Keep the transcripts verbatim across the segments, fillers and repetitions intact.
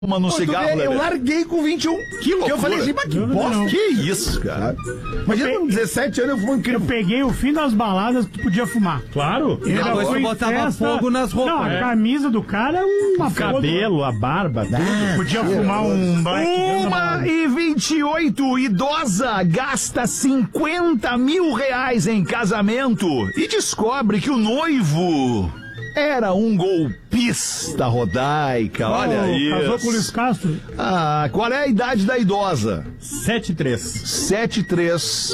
Uma no cigarro, vê, eu larguei com vinte e um. Que loucura. Eu falei assim, mas que bosta. Que isso, cara? Imagina com dezessete anos eu fumando Eu peguei o fim das baladas que tu podia fumar. Claro. Ele Depois foi tu em botava festa- fogo nas roupas. Não, a É. camisa do cara é uma O cabelo, a barba, tudo. Podia fumar um black. Uma e vinte e oito, idosa gasta cinquenta mil reais em casamento e descobre que o noivo era um golpista rodaica. Olha Oh, isso. Casou com o Luiz Castro. Ah, qual é a idade da idosa? sete três. sete três.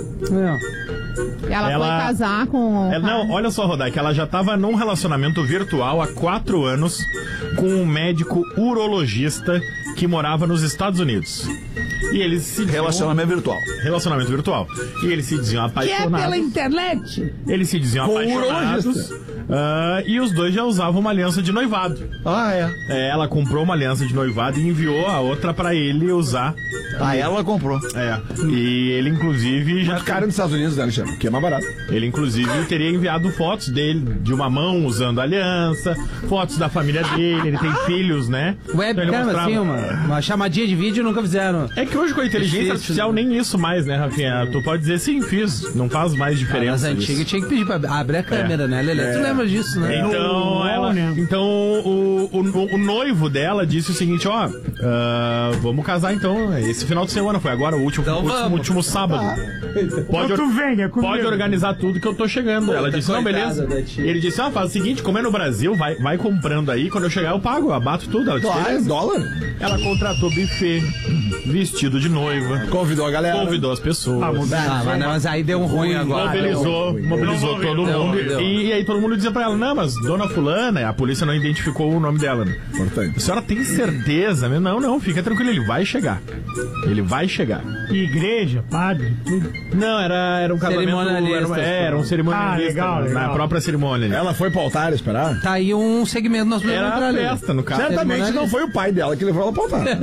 Ela, Ela- foi casar com... É, não, olha só, Rodai, que ela já estava num relacionamento virtual há quatro anos com um médico urologista que morava nos Estados Unidos. E eles se diziam... Relacionamento virtual. Relacionamento virtual. E eles se diziam Que é apaixonados. pela internet. Eles se diziam Com o apaixonados. urologista. ah, e os dois já usavam uma aliança de noivado. Ah, é. É, ela comprou uma aliança de noivado e enviou a outra pra ele usar. Ah, ela comprou. É. E ele, inclusive, já. Muito caro nos Estados Unidos, né, Alexandre? Que é mais barato. Ele, inclusive, teria enviado fotos dele, de uma mão usando a aliança, fotos da família dele, ele tem filhos, né? Então ele Webcam, mostrava- assim, uma, uma chamadinha de vídeo nunca fizeram. É que hoje com a inteligência Difícil, artificial né? nem isso mais, né, Rafinha? Tu pode dizer sim, fiz. Não faz mais Ah, diferença. nas isso. antigas tinha que pedir pra abrir a câmera, né, Lelê? Tu lembra disso, né? Então, No- ela, né? então o, o, o noivo dela disse o seguinte, ó, ah, vamos casar então esse final de semana, foi agora o último, Então último, vamos. último sábado. Pode, Tu vem, é comigo. pode organizar tudo que eu tô chegando. Ela Puta, disse, não, coitada beleza. da tia. E ele disse, ah, faz o seguinte, como é no Brasil, vai, vai comprando aí, quando eu chegar eu pago, eu abato tudo. Ela disse, Ah, é beleza. dólar? Ela contratou buffet, vestido de noiva, Convidou a galera. convidou as pessoas. Ah, mudar. Ah, mas, não, mas aí deu um ruim agora. Mobilizou, mobilizou todo Deu, mundo. deu. E, e aí todo mundo dizia pra ela, não, mas dona fulana, a polícia não identificou o nome dela, né? Importante. A senhora tem certeza? Não, não, fica tranquilo, ele vai chegar. Ele vai chegar. Igreja, padre, tudo. Não, era, era um casamento... Cerimonialista. Era, um- é, era um cerimonialista. Ah, legal, Na legal. própria cerimônia. ali. Ela foi pro altar esperar? Tá aí um segmento nós podemos Era entrar a ali. festa, no caso. Certamente não foi o pai dela que levou ela pro altar.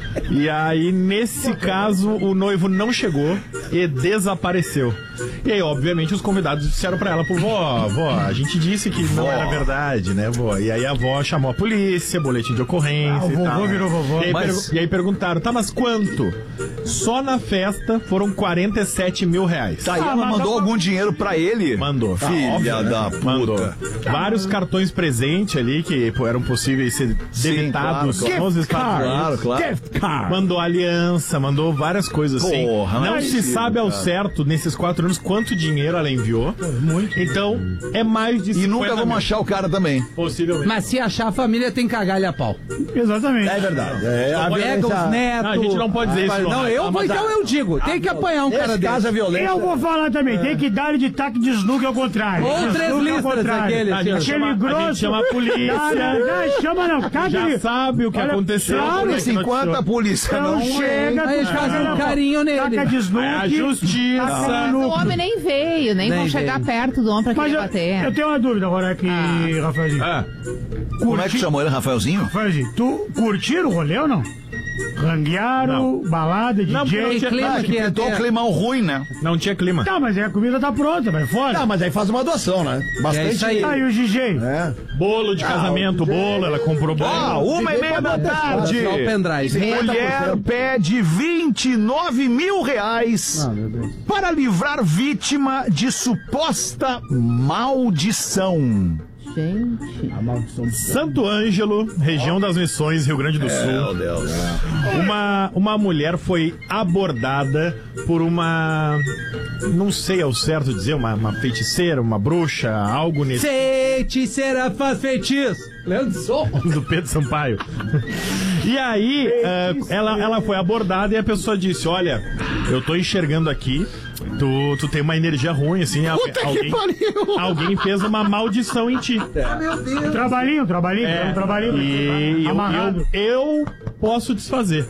E aí, nesse caso, o noivo não chegou e desapareceu. E aí, obviamente, os convidados disseram pra ela, pô, vó, vó, a gente disse que não era verdade, né, vó? E aí a avó chamou a polícia, boletim de ocorrência Ah, o e vovô tal. virou vovó. E aí, Mas- pergu- e aí perguntaram, tá, mas quanto? Só na festa foram quarenta e sete mil reais. Tá, e ela mas mandou dá pra- algum dinheiro pra ele? Mandou. Filha Óbvio, né? da puta. Mandou. Vários cartões presente ali que pô, eram possíveis ser Sim, debitados claro, claro. nos Estados Unidos. Claro, claro. Gift card. Mandou aliança, mandou várias coisas assim. Porra, não não é se possível, sabe ao cara. certo, nesses quatro anos, quanto dinheiro ela enviou. Muito. Então, é mais de E nunca cinquenta vamos mil. achar o cara também. Possivelmente. Mas se achar a família tem cagalho a pau. Exatamente. É verdade. É, a pode- Pega violência... os netos. Não, a gente não pode dizer isso, Não, não. eu Ah, vou, mas então a- eu digo. Tem que apanhar um cara Nesse desse. caso, a violência... Eu vou falar também, tem que dar de taque de snooker ao contrário. Ou Snooker três ao listras contrário. aquele, A gente, Aquele chama, a grosso. gente chama a polícia. Não, não, não, chama não. Caga Já de- sabe o que Olha, aconteceu. claro, como é que Assim, enquanto noticiou. a polícia Então não chega, Aí eles tu fazem taca- um carinho nele. Taca de snooker. É a justiça. taca Mas no o núcleo. homem nem veio, nem, Nem vão chegar veio. perto do homem pra Mas querer eu, bater. eu tenho uma dúvida agora aqui, Rafaelzinho. Ah, Como é que chamou ele, Rafaelzinho? Rafaelzinho, tu curtiram o rolê ou não? Ranguearam, balada, Não, D J. porque não tinha- clima Ah, que que é tentou até- um climão ruim, né? não tinha clima. Tá, mas aí a comida tá pronta, vai fora. Não, mas aí faz uma doação, né? Bastante. É isso aí. Aí o D J. É. Bolo de casamento, bolo, ela comprou bolo. Ó, uma e meia da tarde. Tirar o pendrive. Mulher pede vinte e nove mil reais para livrar vítima de suposta maldição. Gente. Santo Ângelo, região das Missões, Rio Grande do Sul. Deus. Uma, uma mulher foi abordada por uma, não sei ao certo dizer, uma, uma feiticeira, uma bruxa, algo nesse Feiticeira faz feitiço. Leandro Sol. do Pedro Sampaio. E aí, eh, ela, ela foi abordada e a pessoa disse, olha, eu tô enxergando aqui, tu, tu tem uma energia ruim, assim, al- alguém, alguém fez uma maldição em ti. Trabalhinho, trabalhinho, É, um trabalhinho. e eu, Amarrado. eu, eu posso desfazer.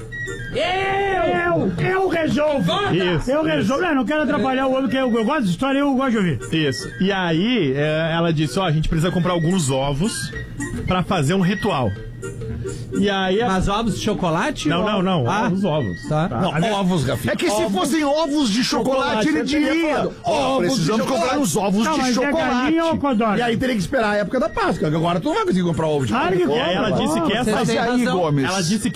Eu, eu resolvo. Isso, Eu isso. resolvo. Não, não quero atrapalhar o outro, que eu, eu gosto de história, eu gosto de ouvir. Isso. E aí, eh, ela disse, ó, a gente precisa comprar alguns ovos pra fazer um ritual. E aí... a- Mas ovos de chocolate? Não, ou- não, não. Ah, Ovos, ovos. tá. Não, ovos, Rafinha. É que se fossem ovos de chocolate, chocolate, ele eu teria diria: falado, Ó, ovos de precisamos chocolate. comprar os ovos Não, de mas é chocolate. galinha ou codorna? E aí teria que esperar a época da Páscoa, que agora tu não vai conseguir comprar ovo de Claro que chocolate. E aí ela Pô, disse que você essa... Mas e aí, razão. Gomes? Ela disse